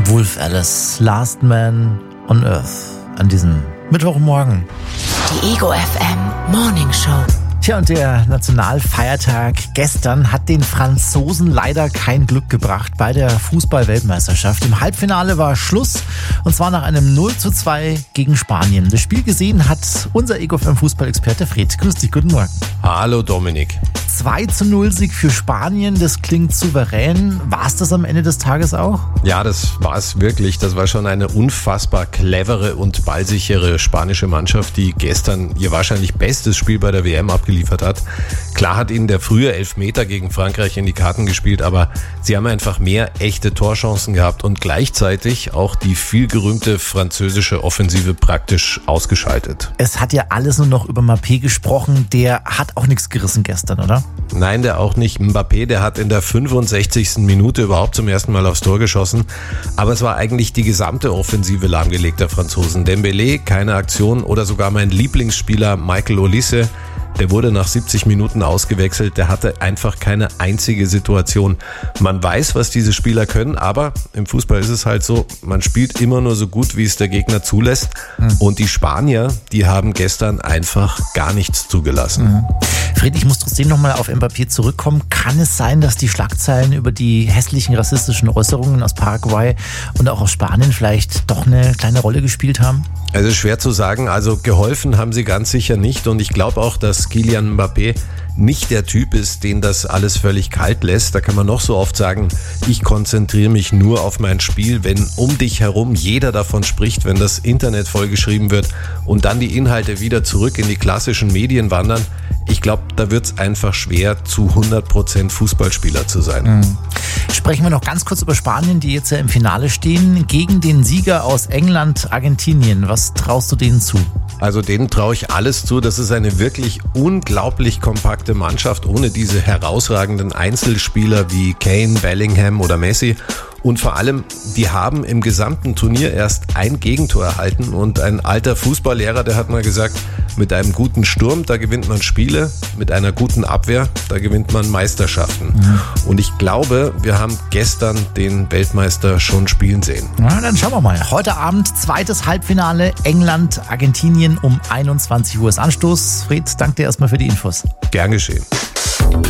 Wolf Alice, Last Man on Earth, an diesem Mittwochmorgen. Die Ego FM Morning Show. Tja, und der Nationalfeiertag gestern hat den Franzosen leider kein Glück gebracht bei der Fußball-Weltmeisterschaft. Im Halbfinale war Schluss, und zwar nach einem 0:2 gegen Spanien. Das Spiel gesehen hat unser Ego FM Fußballexperte Fred. Grüß dich, guten Morgen. Hallo Dominik. 2:0 Sieg für Spanien, das klingt souverän. War es das am Ende des Tages auch? Ja, das war es wirklich. Das war schon eine unfassbar clevere und ballsichere spanische Mannschaft, die gestern ihr wahrscheinlich bestes Spiel bei der WM abgeliefert hat. Klar hat ihnen der frühe Elfmeter gegen Frankreich in die Karten gespielt, aber sie haben einfach mehr echte Torchancen gehabt und gleichzeitig auch die vielgerühmte französische Offensive praktisch ausgeschaltet. Es hat ja alles nur noch über Mbappé gesprochen. Der hat auch nichts gerissen gestern, oder? Nein, der auch nicht. Mbappé, der hat in der 65. Minute überhaupt zum ersten Mal aufs Tor geschossen. Aber es war eigentlich die gesamte Offensive lahmgelegt der Franzosen. Dembélé, keine Aktion, oder sogar mein Lieblingsspieler Michael Olise, der wurde nach 70 Minuten ausgewechselt. Der hatte einfach keine einzige Situation. Man weiß, was diese Spieler können, aber im Fußball ist es halt so, man spielt immer nur so gut, wie es der Gegner zulässt. Und die Spanier, die haben gestern einfach gar nichts zugelassen. Fred, ich muss trotzdem nochmal auf Mbappé zurückkommen. Kann es sein, dass die Schlagzeilen über die hässlichen rassistischen Äußerungen aus Paraguay und auch aus Spanien vielleicht doch eine kleine Rolle gespielt haben? Es ist schwer zu sagen, also geholfen haben sie ganz sicher nicht, und ich glaube auch, dass Kylian Mbappé nicht der Typ ist, den das alles völlig kalt lässt. Da kann man noch so oft sagen, ich konzentriere mich nur auf mein Spiel. Wenn um dich herum jeder davon spricht, wenn das Internet vollgeschrieben wird und dann die Inhalte wieder zurück in die klassischen Medien wandern, ich glaube, da wird es einfach schwer, zu 100% Fußballspieler zu sein. Sprechen wir noch ganz kurz über Spanien, die jetzt ja im Finale stehen, gegen den Sieger aus England, Argentinien. Was traust du denen zu? Also denen traue ich alles zu. Das ist eine wirklich unglaublich kompakte Mannschaft, ohne diese herausragenden Einzelspieler wie Kane, Bellingham oder Messi. Und vor allem, die haben im gesamten Turnier erst ein Gegentor erhalten. Und ein alter Fußballlehrer, der hat mal gesagt, mit einem guten Sturm, da gewinnt man Spiele. Mit einer guten Abwehr, da gewinnt man Meisterschaften. Und ich glaube, wir haben gestern den Weltmeister schon spielen sehen. Na, dann schauen wir mal. Heute Abend zweites Halbfinale, England, Argentinien um 21 Uhr ist Anstoß. Fred, danke dir erstmal für die Infos. Gern geschehen.